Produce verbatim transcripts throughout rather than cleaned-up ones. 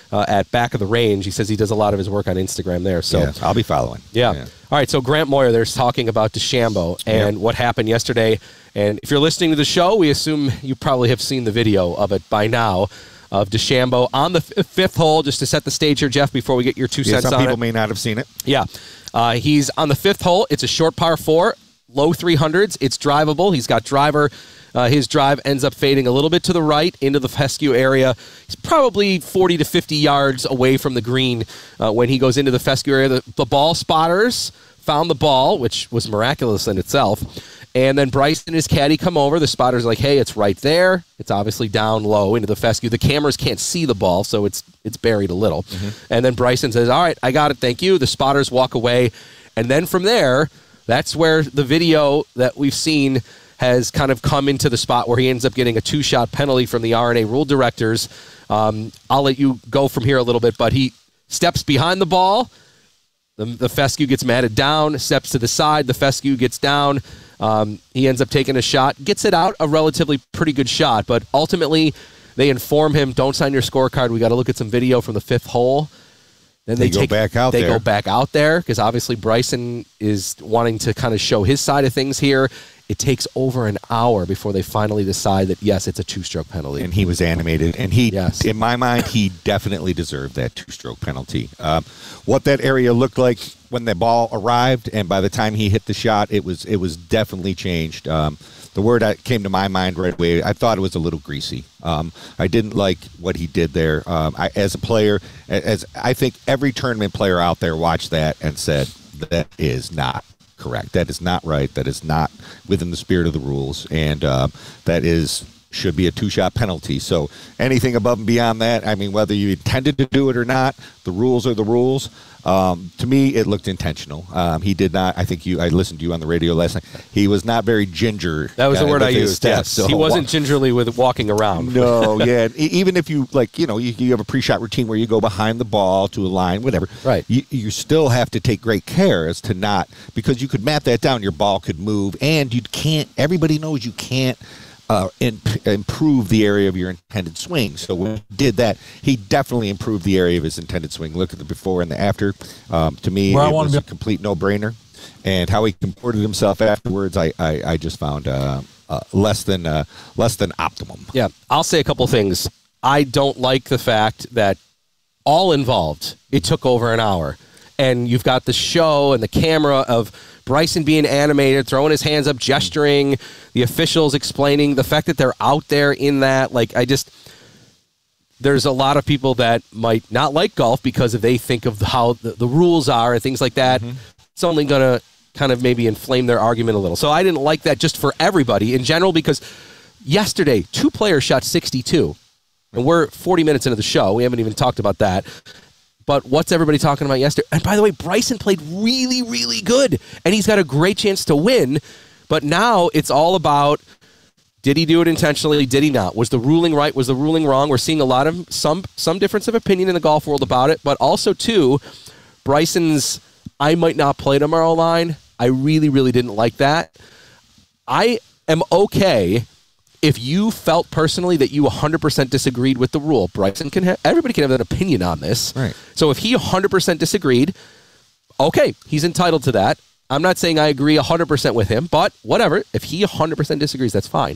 uh, at Back of the Range. He says he does a lot of his work on Instagram there. So yeah, I'll be following. Yeah. yeah. All right, so Grant Moyer, there's talking about DeChambeau and yep. what happened yesterday. And if you're listening to the show, we assume you probably have seen the video of it by now, of DeChambeau on the f- fifth hole, just to set the stage here, Jeff, before we get your two yeah, cents on it. Some people may not have seen it. Yeah. Uh, he's on the fifth hole. It's a short par four, low three hundreds. It's drivable. He's got driver. Uh, his drive ends up fading a little bit to the right into the fescue area. He's probably forty to fifty yards away from the green uh, when he goes into the fescue area. The, the ball spotters found the ball, which was miraculous in itself. And then Bryson and his caddy come over. The spotter's like, hey, it's right there. It's obviously down low into the fescue. The cameras can't see the ball, so it's it's buried a little. Mm-hmm. And then Bryson says, all right, I got it, thank you. The spotters walk away. And then from there, that's where the video that we've seen has kind of come into the spot where he ends up getting a two-shot penalty from the R N A rule directors. Um, I'll let you go from here a little bit, but he steps behind the ball. The, the fescue gets matted down, steps to the side. The fescue gets down. Um, he ends up taking a shot, gets it out, a relatively pretty good shot, but ultimately they inform him, don't sign your scorecard. We got to look at some video from the fifth hole. Then they, they go take, back out they there. go back out there because obviously Bryson is wanting to kind of show his side of things here. It takes over an hour before they finally decide that, yes, it's a two-stroke penalty. And he was animated. And he, yes. in my mind, he definitely deserved that two-stroke penalty. Um, what that area looked like when the ball arrived and by the time he hit the shot, it was it was definitely changed. Um, the word that came to my mind right away, I thought it was a little greasy. Um, I didn't like what he did there. Um, I, as a player, as I think every tournament player out there watched that and said, that is not correct. That is not right. That is not within the spirit of the rules, and uh, that is should be a two-shot penalty. So anything above and beyond that, I mean, whether you intended to do it or not, the rules are the rules. Um, to me, it looked intentional. Um, he did not. I think you. I listened to you on the radio last night. He was not very ginger. That was the uh, word I used. Steps, Yes, so he wasn't gingerly with walking around. No, yeah. Even if you like, you know, you, you have a pre-shot routine where you go behind the ball to a line, whatever. Right. You, you still have to take great care as to not, because you could map that down. Your ball could move, and you can't. Everybody knows you can't. Uh, imp- improve the area of your intended swing. So when he did that, he definitely improved the area of his intended swing. Look at the before and the after. Um, to me, Where it I wanna was be- a complete no-brainer. And how he comported himself afterwards, I, I, I just found uh, uh, less than uh, less than optimum. Yeah, I'll say a couple things. I don't like the fact that all involved, it took over an hour. And you've got the show and the camera of Bryson being animated, throwing his hands up, gesturing, the officials explaining, the fact that they're out there in that. Like, I just, there's a lot of people that might not like golf because if they think of how the, the rules are and things like that, mm-hmm. it's only going to kind of maybe inflame their argument a little. So I didn't like that just for everybody in general, because yesterday, two players shot sixty-two. And we're forty minutes into the show. We haven't even talked about that. But what's everybody talking about yesterday? And by the way, Bryson played really, really good. And he's got a great chance to win. But now it's all about, did he do it intentionally? Did he not? Was the ruling right? Was the ruling wrong? We're seeing a lot of some some difference of opinion in the golf world about it. But also, too, Bryson's I might not play tomorrow line. I really, really didn't like that. I am okay if you felt personally that you one hundred percent disagreed with the rule. Bryson can have, everybody can have an opinion on this. Right. So if he one hundred percent disagreed, okay, he's entitled to that. I'm not saying I agree one hundred percent with him, but whatever. If he one hundred percent disagrees, that's fine.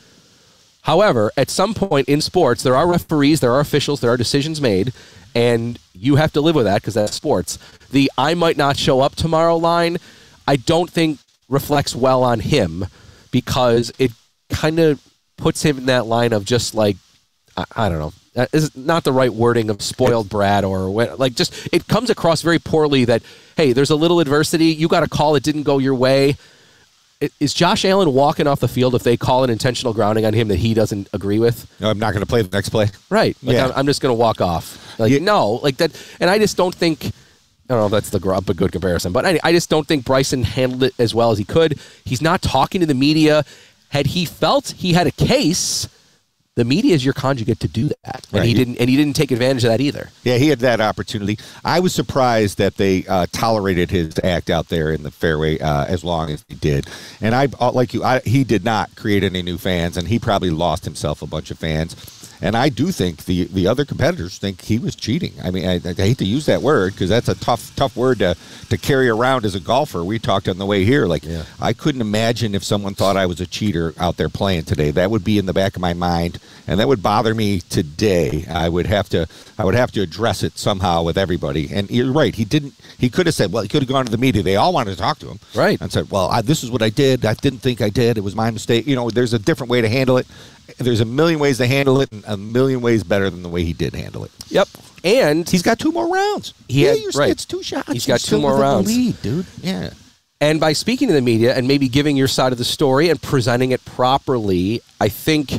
However, at some point in sports, there are referees, there are officials, there are decisions made, and you have to live with that because that's sports. The I might not show up tomorrow line, I don't think reflects well on him, because it kind of puts him in that line of just like, I, I don't know, that is not the right wording of spoiled brat, or what, like just, it comes across very poorly that, hey, there's a little adversity, you got a call, it didn't go your way. Is Josh Allen walking off the field if they call an intentional grounding on him that he doesn't agree with? No, I'm not going to play the next play. Right. Like, yeah. I'm, I'm just going to walk off. Like, yeah. no, like that. And I just don't think, I don't know if that's the a good comparison, but I, I just don't think Bryson handled it as well as he could. He's not talking to the media. Had he felt he had a case, the media is your conjugate to do that, and right. he didn't. And he didn't take advantage of that either. Yeah, he had that opportunity. I was surprised that they uh, tolerated his act out there in the fairway uh, as long as he did. And I, like you, I, he did not create any new fans, and he probably lost himself a bunch of fans. And I do think the, the other competitors think he was cheating. I mean, I, I hate to use that word because that's a tough tough word to, to carry around as a golfer. We talked on the way here. Like, yeah. I couldn't imagine if someone thought I was a cheater out there playing today. That would be in the back of my mind, and that would bother me today. I would have to I would have to address it somehow with everybody. And you're right. He didn't. He could have said, well, he could have gone to the media. They all wanted to talk to him. Right. And said, well, I, this is what I did. I didn't think I did. It was my mistake. You know, there's a different way to handle it. There's a million ways to handle it, and a million ways better than the way he did handle it. Yep. And he's got two more rounds. He yeah, had, right. It's two shots. He's got two more rounds. Lead, dude. Yeah. And by speaking to the media and maybe giving your side of the story and presenting it properly, I think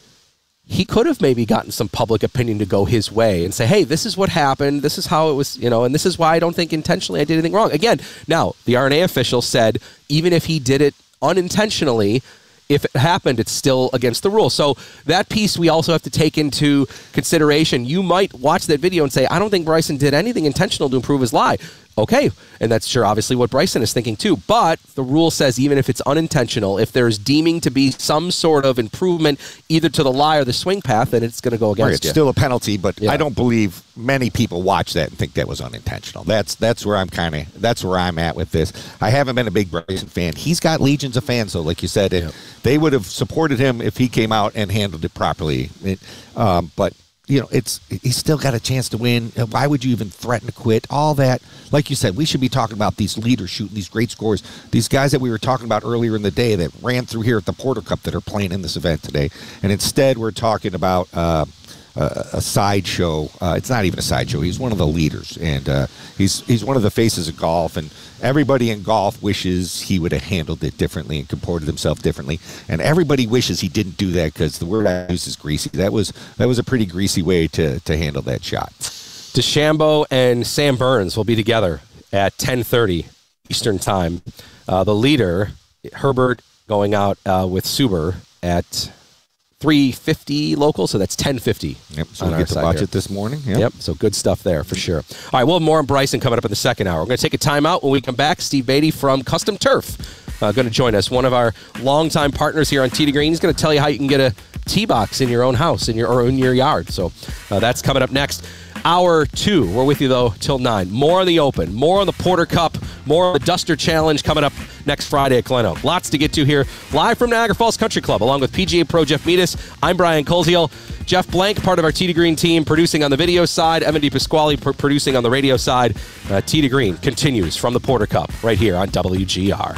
he could have maybe gotten some public opinion to go his way and say, hey, this is what happened. This is how it was, you know, and this is why I don't think intentionally I did anything wrong. Again, now, the R N A official said even if he did it unintentionally, if it happened, it's still against the rule. So that piece we also have to take into consideration. You might watch that video and say, I don't think Bryson did anything intentional to improve his lie. Okay, and that's sure obviously what Bryson is thinking too. But the rule says even if it's unintentional, if there's deeming to be some sort of improvement either to the lie or the swing path, then it's going to go against right, it's you. It's still a penalty, but yeah. I don't believe many people watch that and think that was unintentional. That's that's where I'm kind of that's where I'm at with this. I haven't been a big Bryson fan. He's got legions of fans, though, like you said, and yeah. they would have supported him if he came out and handled it properly. It, um, but. You know, it's he's still got a chance to win. Why would you even threaten to quit? All that, like you said, we should be talking about these leaders shooting these great scores. These guys that we were talking about earlier in the day that ran through here at the Porter Cup that are playing in this event today. And instead, we're talking about uh, a, a sideshow. Uh, it's not even a sideshow. He's one of the leaders, and uh, he's he's one of the faces of golf. And everybody in golf wishes he would have handled it differently and comported himself differently. And everybody wishes he didn't do that because the word I use is greasy. That was that was a pretty greasy way to, to handle that shot. DeChambeau and Sam Burns will be together at ten thirty Eastern Time. Uh, the leader, Herbert, going out uh, with Suber at three fifty local, so that's ten fifty. Yep, so we'll get to watch here. It this morning. Yep. yep, so good stuff there for sure. All right, we'll have more on Bryson coming up in the second hour. We're going to take a timeout. When we come back, Steve Beatty from Custom Turf uh, going to join us, one of our longtime partners here on Tee to Green. He's going to tell you how you can get a tee box in your own house, in your, or in your yard. So uh, that's coming up next. Hour two. We're with you, though, till nine. More on the Open, more on the Porter Cup, more on the Duster Challenge coming up next Friday at Glen Oak. Lots to get to here, live from Niagara Falls Country Club, along with P G A Pro Jeff Meadis. I'm Brian Koziel. Jeff Blank, part of our Tee to Green team, producing on the video side. Evan DePasquale pr- producing on the radio side. Uh, Tee to Green continues from the Porter Cup right here on W G R.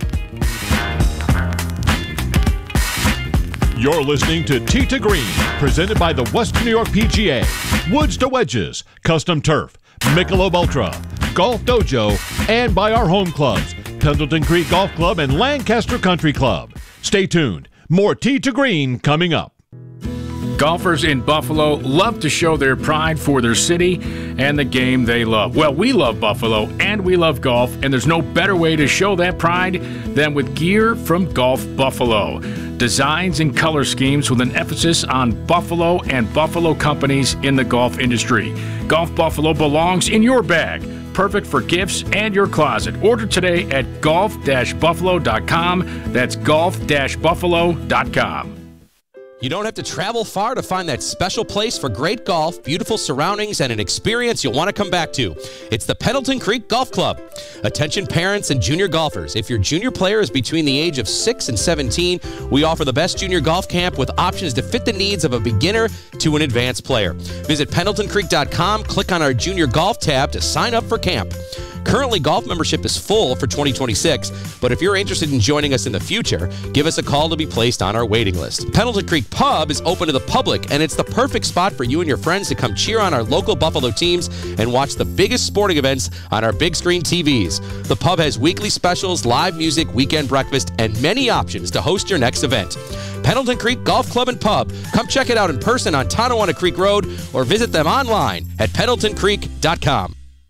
You're listening to Tee to Green, presented by the Western New York P G A, Woods to Wedges, Custom Turf, Michelob Ultra, Golf Dojo, and by our home clubs, Pendleton Creek Golf Club and Lancaster Country Club. Stay tuned. More Tee to Green coming up. Golfers in Buffalo love to show their pride for their city and the game they love. Well, we love Buffalo and we love golf, and there's no better way to show that pride than with gear from Golf Buffalo. Designs and color schemes with an emphasis on Buffalo and Buffalo companies in the golf industry. Golf Buffalo belongs in your bag. Perfect for gifts and your closet. Order today at golf dash buffalo dot com. That's golf dash buffalo dot com. You don't have to travel far to find that special place for great golf, beautiful surroundings, and an experience you'll want to come back to. It's the Pendleton Creek Golf Club. Attention parents and junior golfers. If your junior player is between the age of six and seventeen, we offer the best junior golf camp with options to fit the needs of a beginner to an advanced player. Visit pendleton creek dot com, click on our junior golf tab to sign up for camp. Currently, golf membership is full for twenty twenty-six, but if you're interested in joining us in the future, give us a call to be placed on our waiting list. Pendleton Creek Pub is open to the public, and it's the perfect spot for you and your friends to come cheer on our local Buffalo teams and watch the biggest sporting events on our big screen T Vs. The pub has weekly specials, live music, weekend breakfast, and many options to host your next event. Pendleton Creek Golf Club and Pub. Come check it out in person on Tonawanda Creek Road or visit them online at pendleton creek dot com.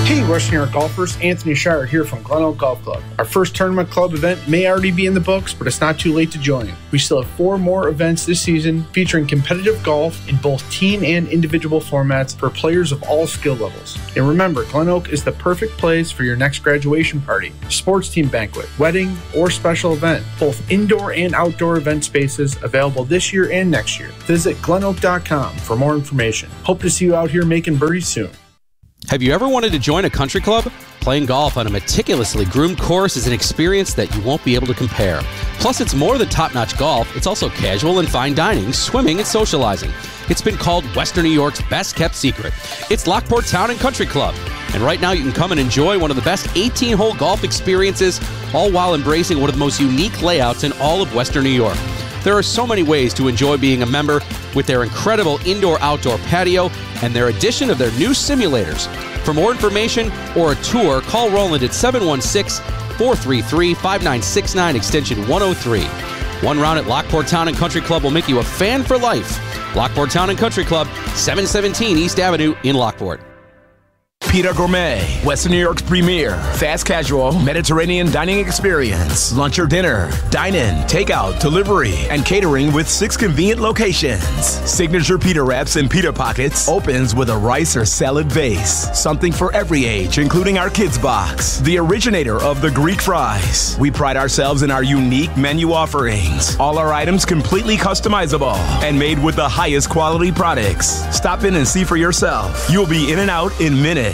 Hey, Western New York golfers, Anthony Shire here from Glen Oak Golf Club. Our first tournament club event may already be in the books, but it's not too late to join. We still have four more events this season featuring competitive golf in both team and individual formats for players of all skill levels. And remember, Glen Oak is the perfect place for your next graduation party, sports team banquet, wedding, or special event. Both indoor and outdoor event spaces available this year and next year. Visit glen oak dot com for more information. Hope to see you out here making birdies soon. Have you ever wanted to join a country club? Playing golf on a meticulously groomed course is an experience that you won't be able to compare. Plus, it's more than top-notch golf. It's also casual and fine dining, swimming, and socializing. It's been called Western New York's best-kept secret. It's Lockport Town and Country Club. And right now, you can come and enjoy one of the best eighteen-hole golf experiences, all while embracing one of the most unique layouts in all of Western New York. There are so many ways to enjoy being a member with their incredible indoor-outdoor patio and their addition of their new simulators. For more information or a tour, call Roland at seven one six, four three three, five nine six nine, extension one oh three. One round at Lockport Town and Country Club will make you a fan for life. Lockport Town and Country Club, seven seventeen East Avenue in Lockport. Pita Gourmet, Western New York's premier fast casual Mediterranean dining experience. Lunch or dinner, dine-in, takeout, delivery, and catering with six convenient locations. Signature pita wraps and pita pockets opens with a rice or salad base. Something for every age, including our kids box. The originator of the Greek fries. We pride ourselves in our unique menu offerings. All our items completely customizable and made with the highest quality products. Stop in and see for yourself. You'll be in and out in minutes.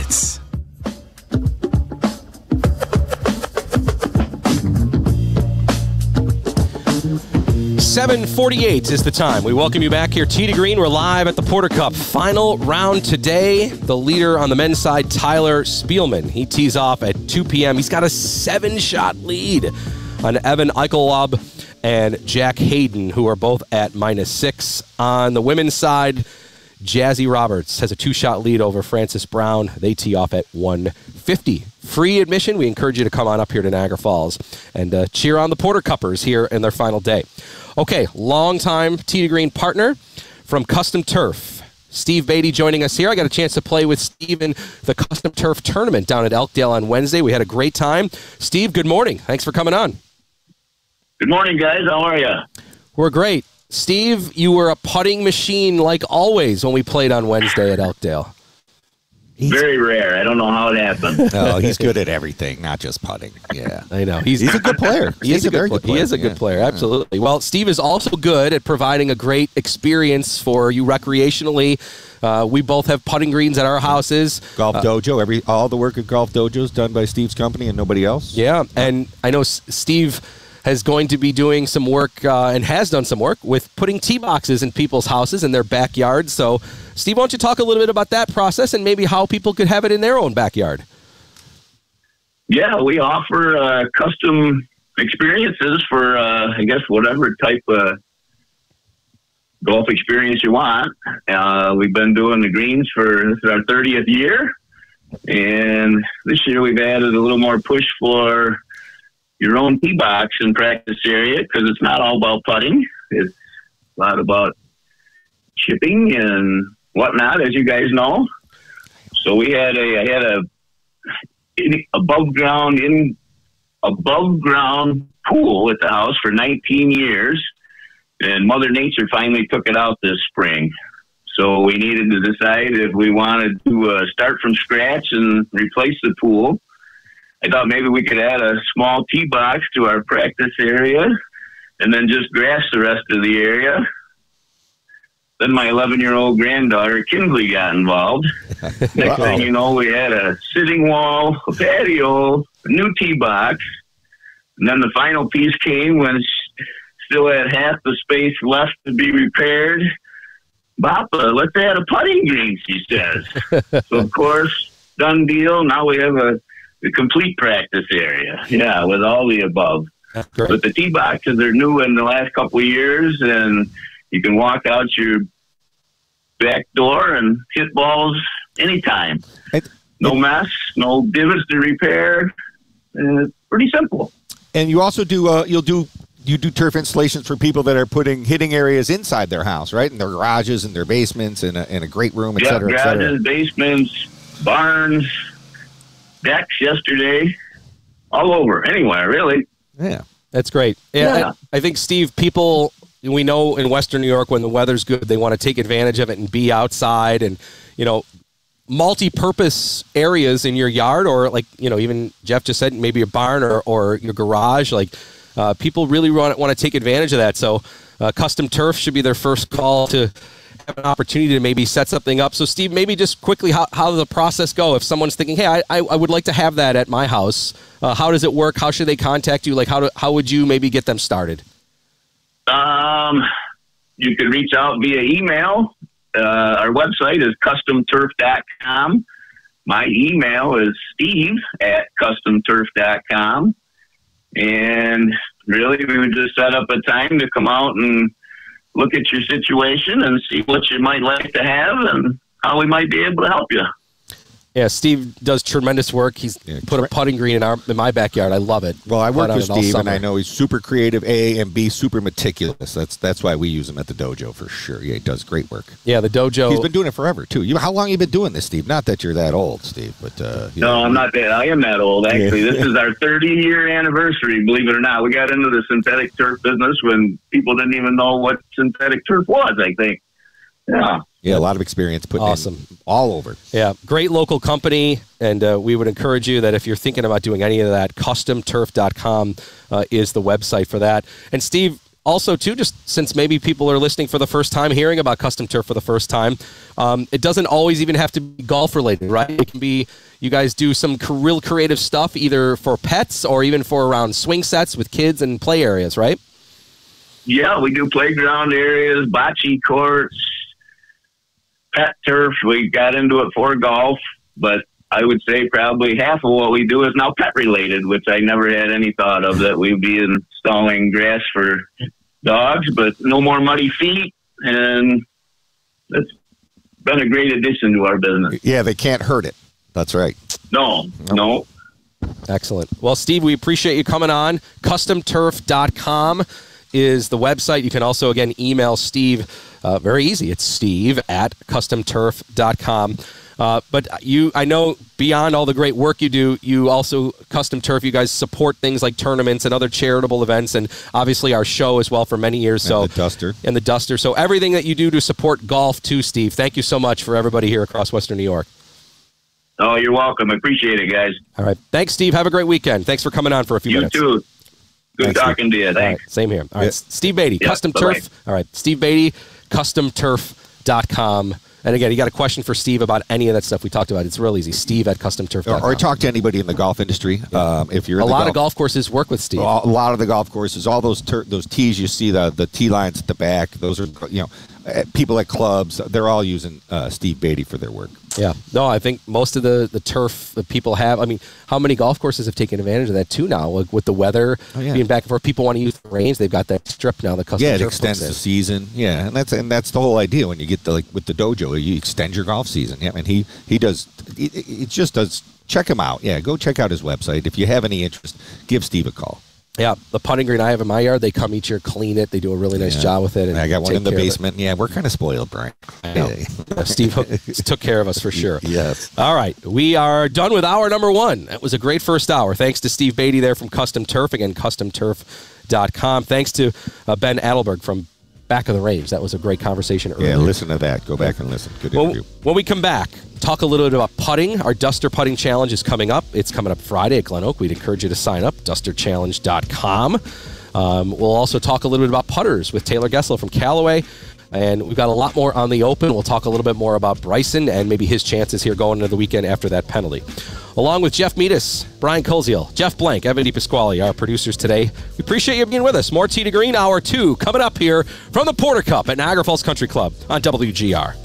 seven forty-eight is the time. We welcome you back here. Tee to Green, we're live at the Porter Cup. Final round today. The leader on the men's side, Tyler Spielman. He tees off at two p.m. He's got a seven-shot lead on Evan Eichellob and Jack Hayden, who are both at minus six. On the women's side, Jazzy Roberts has a two-shot lead over Frances Brown. They tee off at one fifty. Free admission. We encourage you to come on up here to Niagara Falls and uh, cheer on the Porter Cuppers here in their final day. Okay, longtime Tee to Green partner from Custom Turf, Steve Beatty, joining us here. I got a chance to play with Steve in the Custom Turf tournament down at Elkdale on Wednesday. We had a great time. Steve, good morning. Thanks for coming on. Good morning, guys. How are you? We're great. Steve, you were a putting machine like always when we played on Wednesday at Elkdale. He's, Very rare. I don't know how it happened. No, he's good at everything, not just putting. Yeah, I know. He's, he's a good player. He is a, a very good player. He is a good yeah. player, absolutely. Well, Steve is also good at providing a great experience for you recreationally. Uh, we both have putting greens at our houses. Golf uh, Dojo. Every all the work at Golf Dojo is done by Steve's company and nobody else. Yeah, and I know S- Steve is going to be doing some work uh, and has done some work with putting tee boxes in people's houses in their backyards. So, Steve, why don't you talk a little bit about that process and maybe how people could have it in their own backyard? Yeah, we offer uh, custom experiences for, uh, I guess, whatever type of golf experience you want. Uh, we've been doing the greens for this is our thirtieth year. And this year we've added a little more push for your own tee box and practice area, because it's not all about putting. It's a lot about chipping and whatnot, as you guys know. So we had a, I had a in, above ground in above ground pool at the house for nineteen years, and Mother Nature finally took it out this spring. So we needed to decide if we wanted to uh, start from scratch and replace the pool. I thought maybe we could add a small tee box to our practice area and then just grass the rest of the area. Then my eleven-year-old granddaughter, Kinsley, got involved. Next Uh-oh. thing you know, we had a sitting wall, a patio, a new tee box. And then the final piece came when she still had half the space left to be repaired. Papa, let's add a putting green, she says. So, of course, done deal. Now we have a The complete practice area, yeah, with all the above. But the tee boxes are new in the last couple of years, and you can walk out your back door and hit balls anytime. No mess, no divots to repair. And it's pretty simple. And you also do uh, you'll do you do turf installations for people that are putting hitting areas inside their house, right? In their garages and their basements and a, and a great room, et yeah, cetera, et garages, cetera. basements, barns. decks yesterday, all over, anywhere, really. Yeah. That's great. Yeah, Yeah. I, I think, Steve, people, we know in Western New York when the weather's good, they want to take advantage of it and be outside and, you know, multi-purpose areas in your yard, or like, you know, even Jeff just said, maybe your barn or, or your garage. Like, uh, people really want, want to take advantage of that. So uh, Custom Turf should be their first call to have an opportunity to maybe set something up. So, Steve, maybe just quickly, how, how does the process go? If someone's thinking, hey, I, I, I would like to have that at my house, uh, how does it work? How should they contact you? Like, how do, how would you maybe get them started? Um, you could reach out via email. Uh, our website is custom turf dot com. My email is steve at custom turf dot com. And really, we would just set up a time to come out and look at your situation and see what you might like to have and how we might be able to help you. Yeah, Steve does tremendous work. He's Yeah, put a putting green in our in my backyard. I love it. Well, I work Put with on it all Steve, and summer. I know he's super creative, A, and B, super meticulous. That's that's why we use him at the dojo for sure. Yeah, he does great work. Yeah, the dojo. He's been doing it forever, too. You, how long have you been doing this, Steve? Not that you're that old, Steve, but... Uh, you No, know, I'm not that. I am that old, actually. This is our thirty-year anniversary, believe it or not. We got into the synthetic turf business when people didn't even know what synthetic turf was, I think. Yeah. Yeah, a lot of experience putting Awesome. in all over. Yeah, great local company, and uh, we would encourage you that if you're thinking about doing any of that, custom turf dot com uh, is the website for that. And Steve, also too, just since maybe people are listening for the first time, hearing about Custom Turf for the first time, um, it doesn't always even have to be golf related, right? It can be, you guys do some c- real creative stuff, either for pets or even for around swing sets with kids and play areas, right? Yeah, we do playground areas, bocce courts, pet turf. We got into it for golf, but I would say probably half of what we do is now pet related, which I never had any thought of, that we'd be installing grass for dogs, but no more muddy feet. And it's been a great addition to our business. Yeah, they can't hurt it. That's right. No, no. Excellent. Well, Steve, we appreciate you coming on. custom turf dot com is the website. You can also, again, email Steve. Uh, very easy. It's steve at custom turf dot com. Uh, but you, I know beyond all the great work you do, you also, Custom Turf, you guys support things like tournaments and other charitable events, and obviously our show as well for many years. And So the Duster. And the Duster. So everything that you do to support golf too, Steve. Thank you so much for everybody here across Western New York. Oh, you're welcome. I appreciate it, guys. All right. Thanks, Steve. Have a great weekend. Thanks for coming on for a few You minutes. too. Good Thanks, talking to you. All Thanks. right, same here. All right, Yeah. Steve Beatty, Yeah, Custom bye-bye. Turf. All right, Steve Beatty, custom turf dot com. And again, you got a question for Steve about any of that stuff we talked about. It's real easy. Steve at custom turf dot com. Or, or talk to anybody in the golf industry. Um, if you're in A the lot golf, of golf courses work with Steve. A lot of the golf courses, all those tur- those tees you see, the the tee lines at the back, those are, you know, uh, people at clubs, they're all using uh, Steve Beatty for their work. Yeah. No, I think most of the, the turf that people have, I mean, how many golf courses have taken advantage of that too now? Like with the weather Oh, yeah. being back and forth, people want to use the range. They've got that strip now, the custom Yeah, it turf extends puts the in. season. Yeah, and that's and that's the whole idea when you get the, like with the dojo, you extend your golf season. Yeah, and he he does. It, it just does. Check him out. Yeah, go check out his website. If you have any interest, give Steve a call. Yeah, the putting green I have in my yard, they come each year, clean it. They do a really nice Yeah. job with it. And I got one take in the care of it. basement. Yeah, we're kind of spoiled, Brian. I know. Uh, Steve Hook took care of us for sure. Yes. All right. We are done with hour number one. That was a great first hour. Thanks to Steve Beatty there from Custom Turf. Again, custom turf dot com. Thanks to uh, Ben Adelberg from Back of the Range. That was a great conversation earlier. Yeah, listen to that. Go back and listen. Good Well, interview. when we come back, talk a little bit about putting. Our Duster Putting Challenge is coming up. It's coming up Friday at Glen Oak. We'd encourage you to sign up, duster challenge dot com. Um, we'll also talk a little bit about putters with Taylor Gessler from Callaway. And we've got a lot more on the open. We'll talk a little bit more about Bryson and maybe his chances here going into the weekend after that penalty. Along with Jeff Meadis, Brian Koziel, Jeff Blank, Evan DePasquale, our producers today. We appreciate you being with us. More Tee to Green, Hour two, coming up here from the Porter Cup at Niagara Falls Country Club on W G R.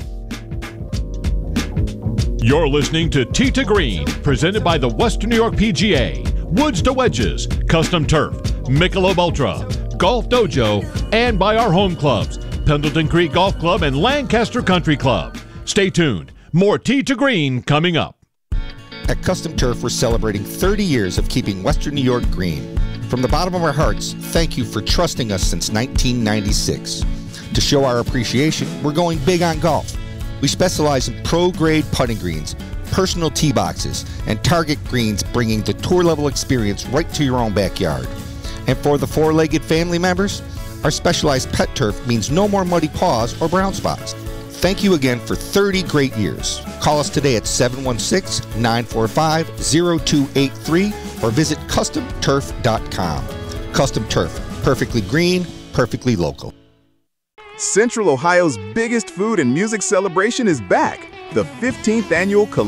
You're listening to Tee to Green, presented by the Western New York P G A, Woods to Wedges, Custom Turf, Michelob Ultra, Golf Dojo, and by our home clubs, Pendleton Creek Golf Club and Lancaster Country Club. Stay tuned. More Tee to Green coming up. At Custom Turf, we're celebrating thirty years of keeping Western New York green. From the bottom of our hearts, thank you for trusting us since nineteen ninety-six. To show our appreciation, we're going big on golf. We specialize in pro-grade putting greens, personal tee boxes, and Target Greens bringing the tour-level experience right to your own backyard. And for the four-legged family members, our specialized pet turf means no more muddy paws or brown spots. Thank you again for thirty great years. Call us today at seven one six, nine four five, zero two eight three or visit custom turf dot com. Custom Turf, perfectly green, perfectly local. Central Ohio's biggest food and music celebration is back. The fifteenth annual